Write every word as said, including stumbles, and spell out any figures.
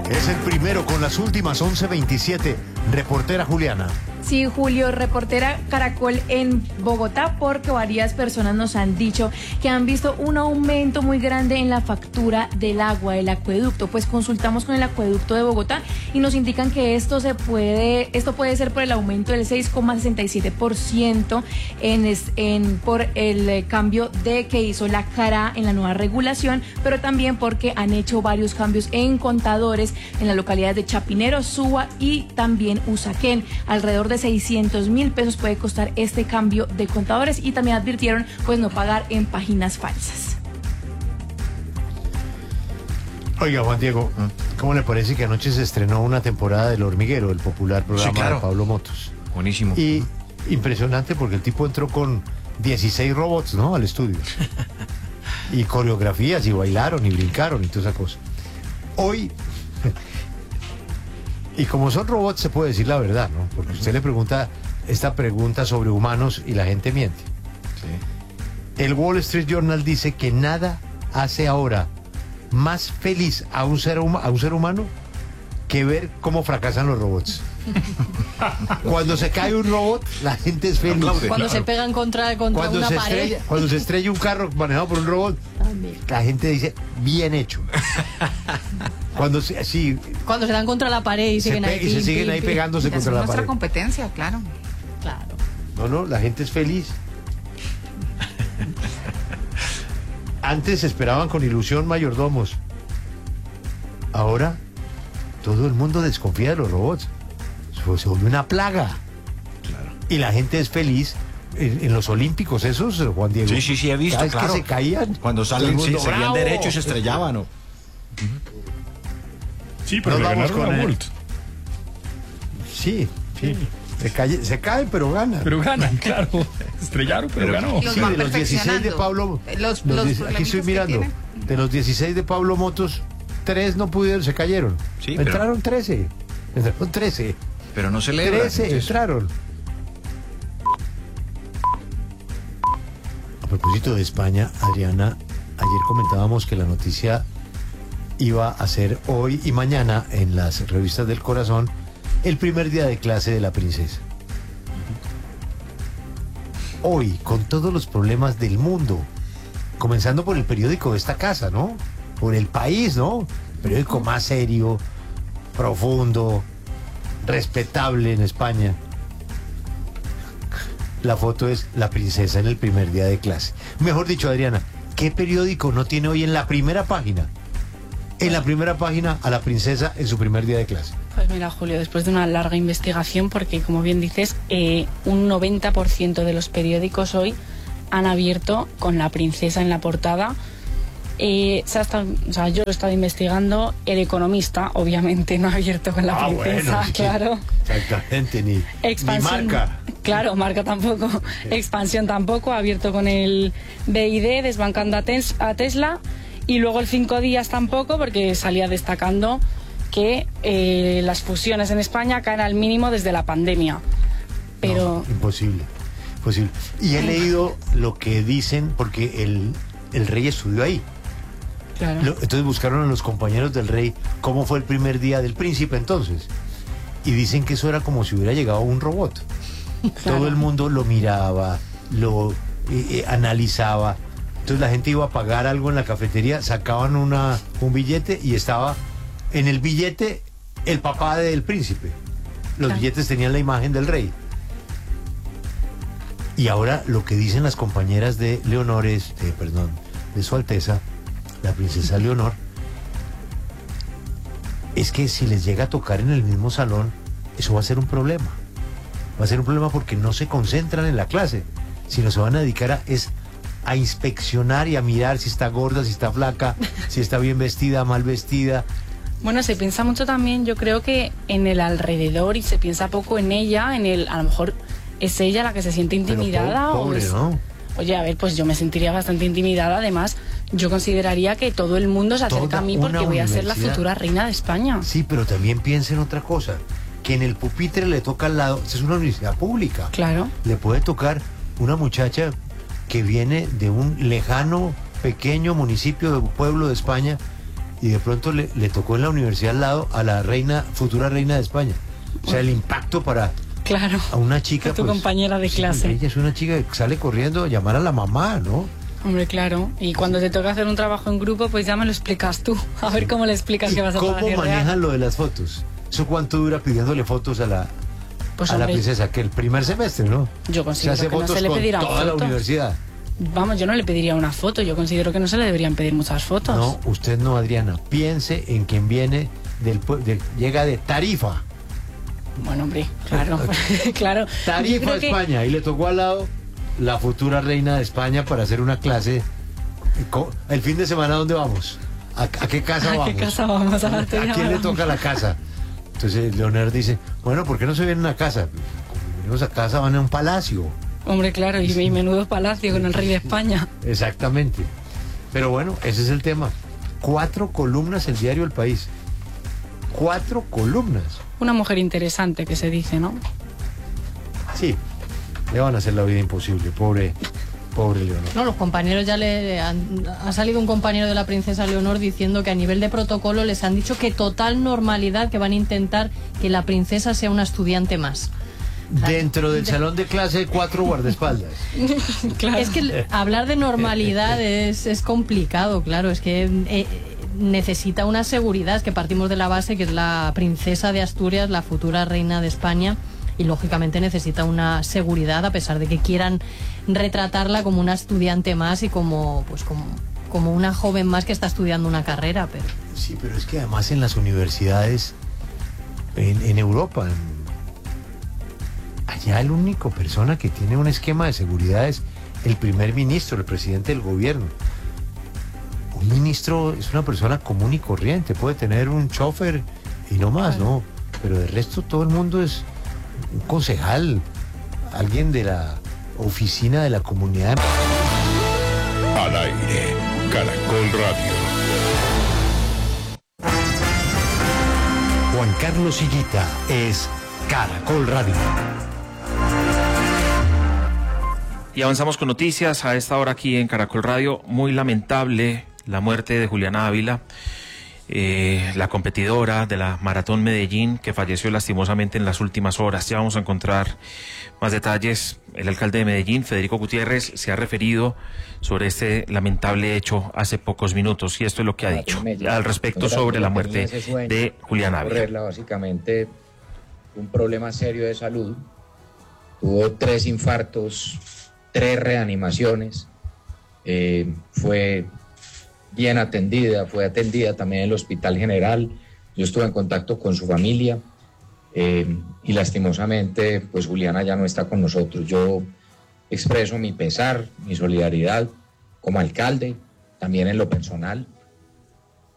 Es el primero con las últimas once veintisiete. Reportera Juliana. Sí, Julio, reportera Caracol en Bogotá, porque varias personas nos han dicho que han visto un aumento muy grande en la factura del agua, del acueducto. Pues consultamos con el acueducto de Bogotá y nos indican que esto se puede, esto puede ser por el aumento del seis coma sesenta y siete por ciento en, en por el cambio de que hizo la Cara en la nueva regulación, pero también porque han hecho varios cambios en contadores en las localidades de Chapinero, Suba y también Usaquén. Alrededor de seiscientos mil pesos puede costar este cambio de contadores, y también advirtieron pues no pagar en páginas falsas. Oiga, Juan Diego, ¿cómo le parece que anoche se estrenó una temporada del Hormiguero, el popular programa sí, claro. de Pablo Motos? Buenísimo. Y impresionante porque el tipo entró con dieciséis robots, ¿no? Al estudio. Y coreografías, y bailaron, y brincaron, y toda esa cosa. Hoy... Y como son robots, se puede decir la verdad, ¿no? Porque usted le pregunta esta pregunta sobre humanos y la gente miente. Sí. El Wall Street Journal dice que nada hace ahora más feliz a un ser, a un ser humano que ver cómo fracasan los robots. Cuando se cae un robot, la gente es feliz. Cuando claro. se pegan contra, contra cuando una se pared. Estrella, cuando se estrella un carro manejado por un robot, también. La gente dice, bien hecho. Cuando se, sí, cuando se dan contra la pared y siguen ahí, y se pim, siguen pim, ahí pim. pegándose contra la pared. Es nuestra competencia, claro. Claro. No, no, la gente es feliz. Antes esperaban con ilusión mayordomos. Ahora todo el mundo desconfía de los robots. Se vuelve una plaga. Claro. Y la gente es feliz. En, en los Olímpicos esos, Juan Diego. Sí, sí, sí, he visto, cada vez claro. que se caían. Cuando salen, sí, seguían bravo. derecho y se estrellaban, ¿no? Sí, pero le ganaron a Bolt. Sí, sí. Se, cae, se cae, pero gana. Pero ganan, claro. Estrellaron, pero, pero ganó. Sí, de los dieciséis de Pablo. Los, los, los aquí estoy mirando. De los dieciséis de Pablo Motos, tres no pudieron, se cayeron. Sí, entraron pero... trece. Entraron trece. Pero no celebran. trece entonces... entraron. A propósito de España, Adriana, ayer comentábamos que la noticia iba a ser hoy y mañana en las revistas del corazón el primer día de clase de la princesa. Hoy, con todos los problemas del mundo, comenzando por el periódico de esta casa, ¿no? Por El País, ¿no? Periódico más serio, profundo, respetable en España. La foto es la princesa en el primer día de clase. Mejor dicho, Adriana, ¿qué periódico no tiene hoy en la primera página? En la primera página a la princesa en su primer día de clase. Pues mira, Julio, después de una larga investigación, porque como bien dices, eh, un noventa por ciento de los periódicos hoy han abierto con la princesa en la portada. Eh, se ha estado, o sea, yo lo he estado investigando. El Economista, obviamente, no ha abierto con la ah, princesa, bueno, claro. Exactamente, ni, Expansión, ni Marca. Claro, Marca tampoco. Sí. Expansión tampoco, ha abierto con el B I D, desbancando a, tes, a Tesla. Y luego el Cinco Días tampoco, porque salía destacando que eh, las fusiones en España caen al mínimo desde la pandemia. Pero... No, imposible, imposible. Y he leído lo que dicen, porque el, el rey estudió ahí. Claro. Lo, entonces buscaron a los compañeros del rey cómo fue el primer día del príncipe entonces. Y dicen que eso era como si hubiera llegado un robot. Claro. Todo el mundo lo miraba, lo eh, eh, analizaba. Entonces la gente iba a pagar algo en la cafetería, sacaban una, un billete y estaba en el billete el papá del príncipe. Los claro. billetes tenían la imagen del rey. Y ahora lo que dicen las compañeras de Leonor es, de, perdón, de Su Alteza, la princesa Leonor, es que si les llega a tocar en el mismo salón, eso va a ser un problema. Va a ser un problema porque no se concentran en la clase, sino se van a dedicar a... Es, a inspeccionar y a mirar si está gorda, si está flaca, si está bien vestida, mal vestida. Bueno, se piensa mucho también, yo creo que en el alrededor, y se piensa poco en ella, en el, a lo mejor es ella la que se siente intimidada. Pero pobre, o es, ¿no? Oye, a ver, pues yo me sentiría bastante intimidada. Además, yo consideraría que todo el mundo se acerca Toda a mí porque voy a ser la futura reina de España. Sí, pero también piensa en otra cosa, que en el pupitre le toca al lado, es una universidad pública. Claro. Le puede tocar una muchacha que viene de un lejano, pequeño municipio de pueblo de España y de pronto le, le tocó en la universidad al lado a la reina, futura reina de España. O sea, el impacto para Claro. a una chica. Tu pues, compañera de sí, clase. ella es una chica que sale corriendo a llamar a la mamá, ¿no? Hombre, claro. Y cuando te toca hacer un trabajo en grupo, pues ya me lo explicas tú. A ver cómo le explicas ¿Y que vas a cómo Palacio manejan Real. lo de las fotos? ¿Eso cuánto dura pidiéndole fotos a la, Pues, a la hombre, princesa? Que el primer semestre, ¿no? Yo Se considero hace que no fotos se le con pedirá toda la fotos. universidad. Vamos, yo no le pediría una foto. Yo considero que no se le deberían pedir muchas fotos. No, usted no, Adriana. Piense en quien viene del, pue- del llega de Tarifa. Bueno, hombre, claro. claro. Yo Tarifa, creo que- España. Y le tocó al lado la futura reina de España para hacer una clase. Co- El fin de semana, ¿dónde vamos? ¿A, a qué casa ¿A vamos? qué casa vamos? A la ¿A tuya quién le vamos. toca la casa? Entonces Leonel dice, bueno, ¿por qué no se vienen a casa? Como venimos a casa, van a un palacio. Hombre, claro, y, y menudo palacio con el rey de España. Exactamente. Pero bueno, ese es el tema. Cuatro columnas el diario El País. Cuatro columnas. Una mujer interesante que se dice, ¿no? Sí, le van a hacer la vida imposible, pobre, pobre Leonor. No, los compañeros ya le han, ha salido un compañero de la princesa Leonor diciendo que a nivel de protocolo les han dicho que total normalidad, que van a intentar que la princesa sea una estudiante más. Dentro del salón de clase hay cuatro guardaespaldas. Claro. Es que hablar de normalidad es, es complicado, claro, es que eh, necesita una seguridad, es que partimos de la base que es la princesa de Asturias, la futura reina de España, y lógicamente necesita una seguridad a pesar de que quieran retratarla como una estudiante más y como pues como, como una joven más que está estudiando una carrera, pero Sí, pero es que además en las universidades, en, en Europa, en- allá el único persona que tiene un esquema de seguridad es el primer ministro, el presidente del gobierno. Un ministro es una persona común y corriente, puede tener un chofer y no más, ¿no? Pero de resto todo el mundo es un concejal, alguien de la oficina de la comunidad. Al aire, Caracol Radio. Juan Carlos Higuita es Caracol Radio. Y avanzamos con noticias a esta hora aquí en Caracol Radio. Muy lamentable la muerte de Juliana Ávila, eh, la competidora de la Maratón Medellín, que falleció lastimosamente en las últimas horas. Ya vamos a encontrar más detalles. El alcalde de Medellín, Federico Gutiérrez, se ha referido sobre este lamentable hecho hace pocos minutos, y esto es lo que ha dicho al respecto sobre la muerte de Juliana Ávila. Correrla, básicamente un problema serio de salud, tuvo tres infartos, tres reanimaciones, eh, fue bien atendida, fue atendida también en el Hospital General. Yo estuve en contacto con su familia eh, y lastimosamente pues Juliana ya no está con nosotros. Yo expreso mi pesar, mi solidaridad como alcalde, también en lo personal.